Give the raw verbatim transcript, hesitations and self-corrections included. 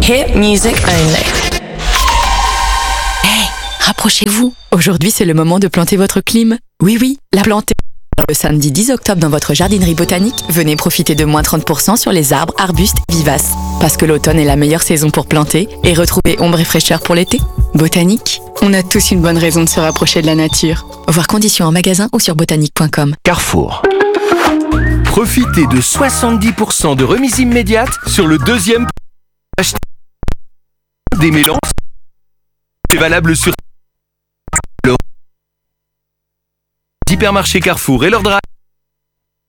Hit music only. Hey, rapprochez-vous. Aujourd'hui, c'est le moment de planter votre clim. Oui, oui, la planter. Le samedi dix octobre dans votre jardinerie botanique, venez profiter de moins trente pour cent sur les arbres, arbustes, vivaces. Parce que l'automne est la meilleure saison pour planter et retrouver ombre et fraîcheur pour l'été. Botanique, on a tous une bonne raison de se rapprocher de la nature. Voir conditions en magasin ou sur botanique point com. Carrefour. Profitez de soixante-dix pour cent de remise immédiate sur le deuxième acheté des mélanges. C'est valable sur le hypermarché Carrefour et leur drive.